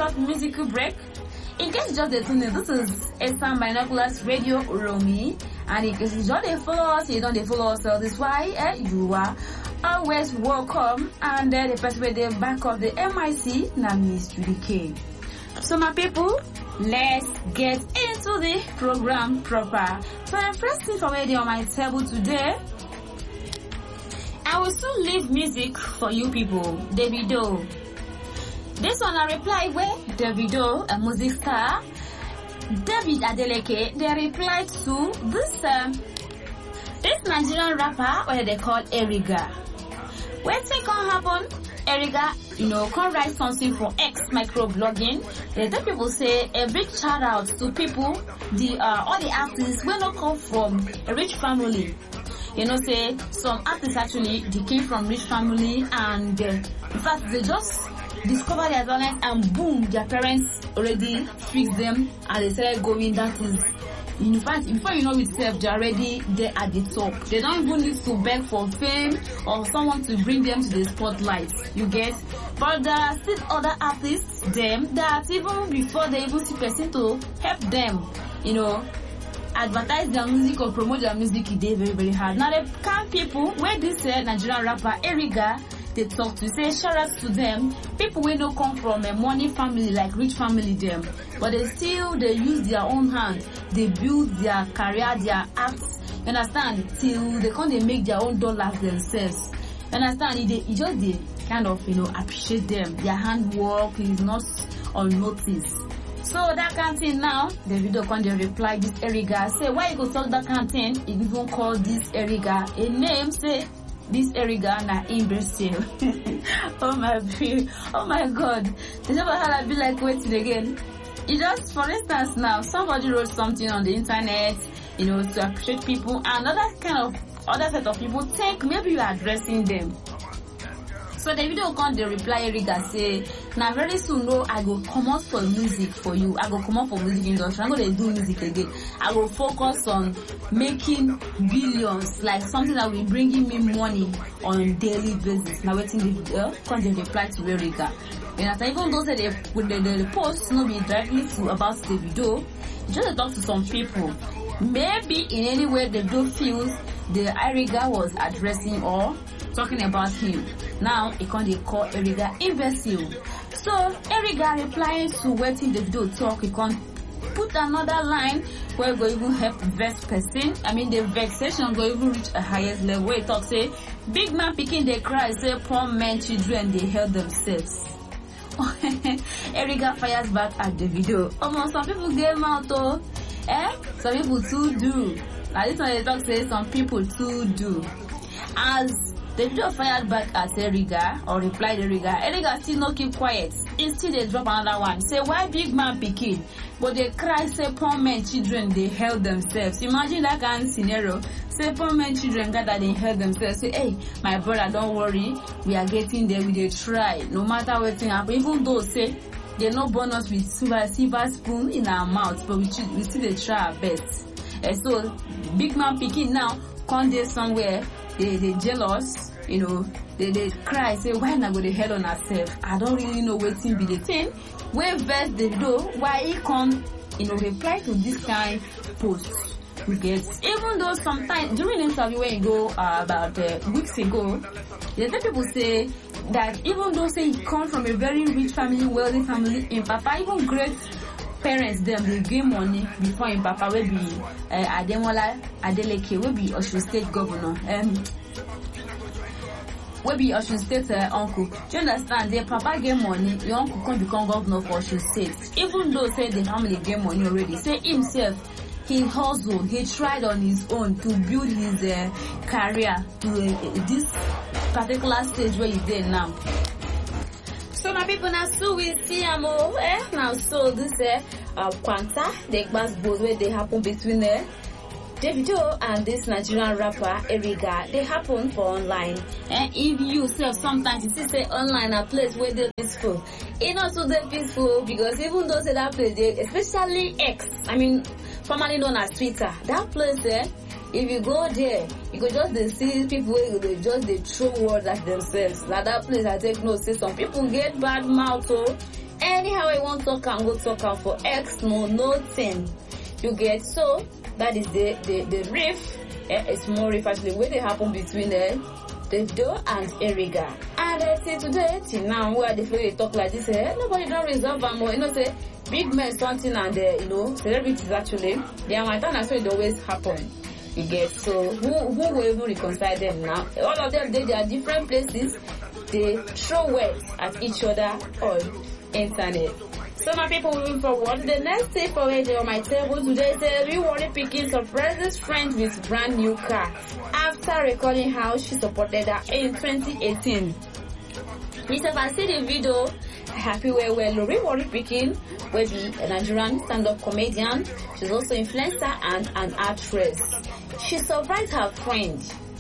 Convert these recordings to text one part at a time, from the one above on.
short musical break. In case you just tune in, this is Eastern Binoculars Radio Uromi, and in case you don't follow us, you don't follow us, so this why you are always welcome. And the person with the back of the MIC, now Miss Judy K. So my people, let's get into the program proper. So the first thing for me on my table today, I will soon leave music for you people. Davido. This one I reply where Davido, a music star, David Adeleke, they replied to this Nigerian rapper where they call Eriga. When things can happen, Eriga, can write something for X microblogging. The people say a big shout out to people, all the artists will not come from a rich family. Say some artists actually they came from rich family, and in fact they just discover their talent and boom, their parents already fixed them and they started going. That is, in fact, before you know itself, they're already there at the top. They don't even need to beg for fame or someone to bring them to the spotlight. You get? But there are still other artists, that even before they even see person to help them, advertise their music or promote their music, it is very, very hard. Now the kind people where this Nigerian rapper Eriga, they talk to, say shout out to them, people will not come from a money family like rich family them, but they use their own hand, they build their career, their acts, you understand, till they make their own dollars themselves. You understand? It just they kind of appreciate them. Their handwork is not unnoticed. So that kind of thing now, the video can reply this Eriga, say why you go talk that kind of thing, you even call this Eriga a name, say this Eriga na imbecile. Oh my god. They never had I be like waiting again. It just, for instance now, somebody wrote something on the internet, to appreciate people, and other set of people think maybe you are addressing them. So the video can reply Eriga say, now very soon I go come out for music for you. I go come out for music industry. I'm gonna do music again. I will focus on making billions, like something that will bringing me money on a daily basis. Now waiting the video can reply to Eriga. And even though the post not be directly to about the video, just talk to some people. Maybe in any way the video feels the Eriga was addressing or talking about him. Now he can't call Eriga imbecile. So Eriga replying to waiting the video talk, he can't put another line where go even help vex person. I mean the vexation go even reach a highest level where he talk say big man picking they cry, say poor men children they held themselves. Eriga fires back at the video. Some people get out though. Some people too do. Like this one they talk say some people too do. As the video fired back at Eriga or replied Eriga still not keep quiet. Instead they drop another one. Say why big man picking? But they cry say poor men children they held themselves. Imagine that kind of scenario. Say poor men children that they held themselves. Say hey my brother don't worry, we are getting there, we dey try. No matter what thing happen, even though say they no born us with silver spoon in our mouth, but we still dey try our best. So big man picking now come there somewhere. They jealous, they cry, say why not go to hell on ourselves? I don't really know what thing be the thing. Where verse they do, why he come, reply to this kind post. We get, even though sometimes during interview when you go about weeks ago, the people say that even though say he come from a very rich family, wealthy family, in Papa even great parents them they gain money before in Papa will be Ademola Adeleke will be Osun State governor, will be Osun State uncle. Do you understand? Their Papa gain money, your uncle can become governor for Osun State. Even though say the family gain money already, say himself he hustled, he tried on his own to build his career to this particular stage where he's there now. So my people now so we see now so this Quanta the class both where they happen between Davido and this Nigerian rapper Eriga, they happen for online. And if you sometimes you see say online a place where they peaceful, it's not so peaceful because even though say that place they, especially X, I mean formerly known as Twitter, that place there, if you go there, you could just see people where they throw words at themselves. Like that place I take note, say some people get bad mouth anyhow I want talk am, go talk am for X, no thing. You get, so that is the riff, a small riff actually, where they happen between Davido and Eriga. And till today, till now, where the way talk like this, nobody don't resolve them more. You know, say big men something and celebrities actually, they are my time, so it always happen. You get, so who will even reconcile them now? All of them, they are different places. They throw words at each other on internet. So my people, moving forward, the next thing for on my table today is a rewarding Pikin surprises friend with brand new car after recalling how she supported her in 2018. If I see the video, happy well rewarding Pikin will be a Nigerian stand-up comedian. She's also influencer and an actress. She surprised her friend,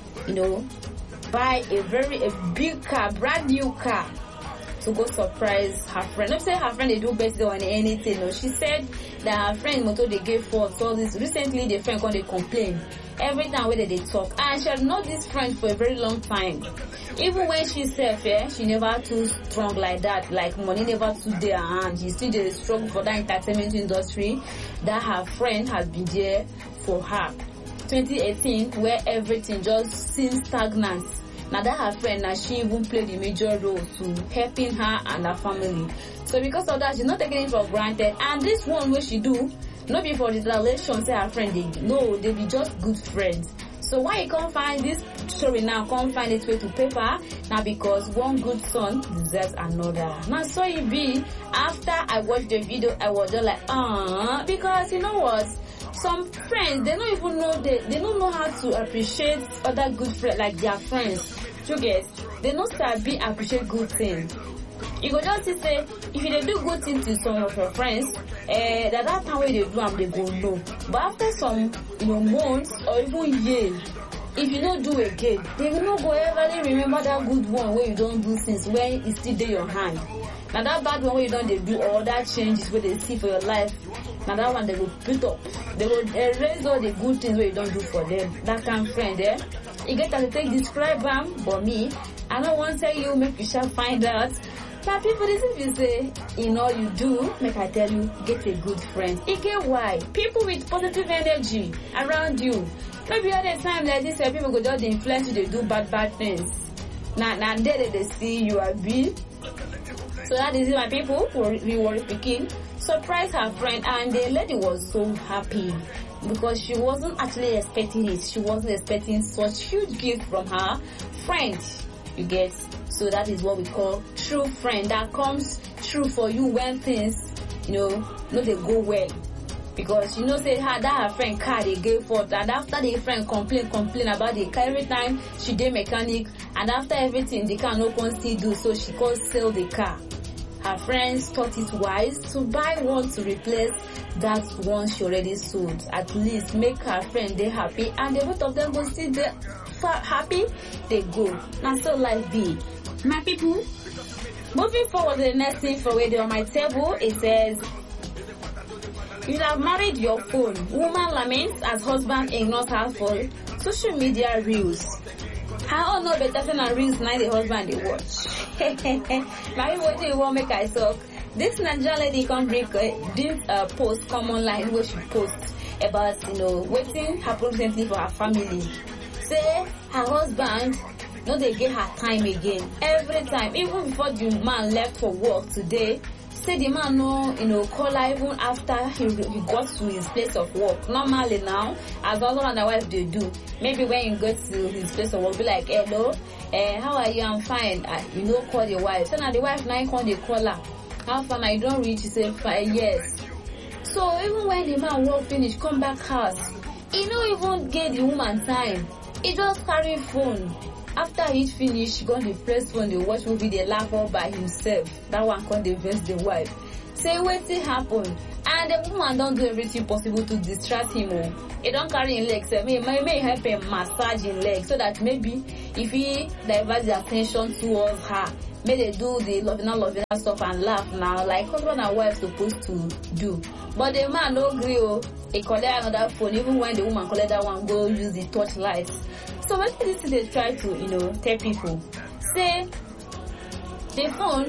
buy a big car, brand new car, to go surprise her friend. Don't say her friend they do birthday or anything. No, she said that her friend motor they gave for all this. Recently, the friend when they complain every time when they talk, and she had known this friend for a very long time. Even when she said, she never too strong like that. Like money never too there her hand. She still did struggle for that entertainment industry. That her friend has been there for her. 2018, where everything just seems stagnant. Now that her friend, now she even played a major role to helping her and her family. So because of that, she's not taking it for granted. And this one where she do, not before the relation say her friend, they be just good friends. So why you can't find this story now, can't find its way to paper? Now because one good son deserves another. Now so it be, after I watched the video, I was just like, because you know what? Some friends, they don't even know, they don't know how to appreciate other good friends, like their friends. You get, they don't start be appreciate good things. You go just say, if you do good things to some of your friends, that time when they do them, they go no. But after some, months or even years, if you don't do again, they will not go ever remember that good one where you don't do things when it's still in your hand. Now that bad one where you don't do all that changes where they see for your life. Now that one they will put up. They will erase all the good things where you don't do for them. That kind of friend there. You get to take describe them, but me, I don't want to tell you, make you shall find out. Now people, this if you say, in all you do, make I tell you, get a good friend. You get why? People with positive energy around you. Maybe at a time like this where people go just influence you, they do bad things. Now there they see you are big. So that is it, my people, for reward Pikin. Surprised her friend, and the lady was so happy because she wasn't actually expecting it. She wasn't expecting such huge gift from her friend. You get, so that is what we call true friend that comes true for you when things, no they go well. Because say that her friend car they gave forth, and after the friend complain about the car every time she did mechanic, and after everything the car no can still do, so she could sell the car. Her friends thought it wise to buy one to replace that one she already sold. At least make her friend they happy, and the both of them go still there happy, they go. Now so life be. My people, moving forward to the next thing for radio on my table, it says, you have married your phone. Woman laments as husband ignores her for social media reels. I don't know better than reels now the husband they watch. My what they want make I talk. This Nigerian lady can bring this post come online where she posts about waiting happened recently for her family. Say her husband they get her time again. Every time, even before the man left for work today, say the man call her even after he got to his place of work. Normally now, as husband and the wife they do, maybe when you go to his place of work, be like, hello, how are you? I'm fine. Call the wife. So now the wife now call the caller. How far I don't reach? She say, yes. So even when the man work finish, come back house, he don't even get the woman time. He just carry phone. After he finish, he gonna press phone, they watch movie, they laugh all by himself. That one can't vex the wife. Say wetin happen, and the woman don't do everything possible to distract him. He don't carry him legs. May help him massage his legs so that maybe if he divert the attention towards her, may they do the loving stuff and laugh now like husband and wife supposed to do. But the man no agree. He collect another phone even when the woman collect that one, go use the torchlight. So when this they try to tell people, say the phone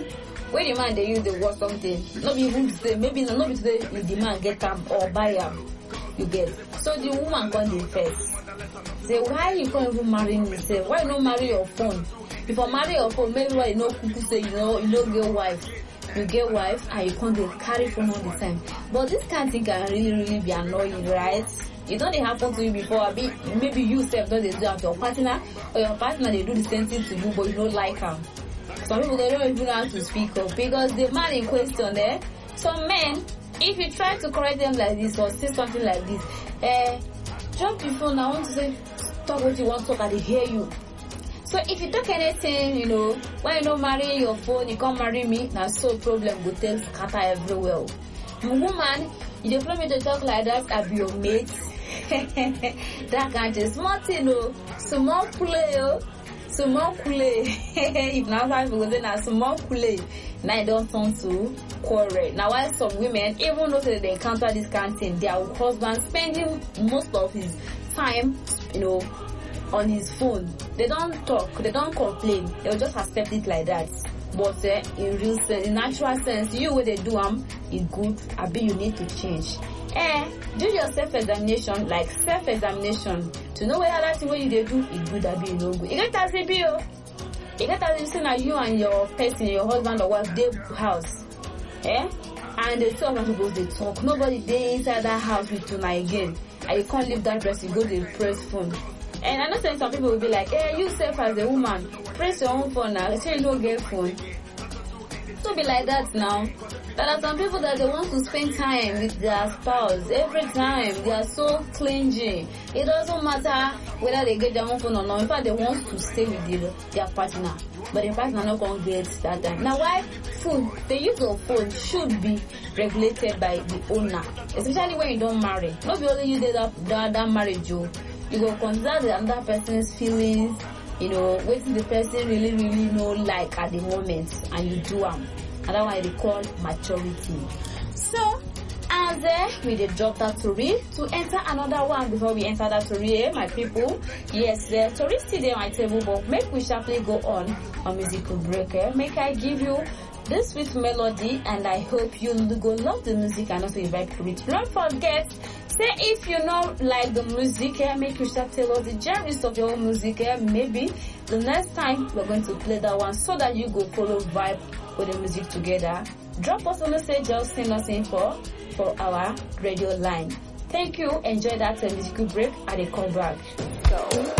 when the man they use the word something, not be even say maybe not be today if the man get them or buy them, you get. So the woman come the first. Say why you can't even marry me? Say why not marry your phone? If I marry your phone, maybe why you know people say you don't get wife. You get wife and you can't carry phone all the time. But this kind of thing can really be annoying, right? It don't happen to you before. Maybe you self don't do that to your partner, or your partner they do the same thing to you, but you don't like them. Some people they don't even know how to speak up because the man in question there. Some men, if you try to correct them like this or say something like this, drop the phone. I want to say, talk what you want to talk. I hear you. So if you talk anything, when you don't marry your phone, you can't marry me. Now so problem will tell scatter everywhere. The woman, you don't me to talk like that. I'll be your mate. That kind of small thing, small play, small play. If now five people then a small play, now I don't turn to quarrel. Now while some women, even though they encounter this kind of thing, their husband spending most of his time, on his phone. They don't talk, they don't complain, they'll just accept it like that. But in real sense, in natural sense, you where they do is good, you need to change. Do your self-examination, like self-examination, to know whether that thing what you do is good you no good. You get that CBO. You get that you that you and your person, your husband or wife, they house. And the two of them go they talk. Nobody they inside that house with you now again. And you can't leave that person, go to the press phone. And I know some people will be like, you self as a woman, press your own phone now. Say you don't get phone. Don't be like that now. There are some people that they want to spend time with their spouse every time. They are so clingy. It doesn't matter whether they get their own phone or not. In fact, they want to stay with their partner. But the partner not going to get that time. Now, why phone? The use of phone should be regulated by the owner. Especially when you don't marry. Not be only you did that marriage, you go consider the other person's feelings, what the person really like at the moment, and you do them. And that's why they call maturity. So, as we did drop that story to enter another one before we enter that story, my people. Yes, the story still there on my table, but make we sharply go on musical break. Make I give you this sweet melody, and I hope you go love the music and also invite to it. Don't forget, say if you know like the music, make you start tell us the genres of your own music. Maybe the next time we're going to play that one so that you go follow vibe with the music together. Drop us a message, just send us info for our radio line. Thank you. Enjoy that musical break and a come back. So.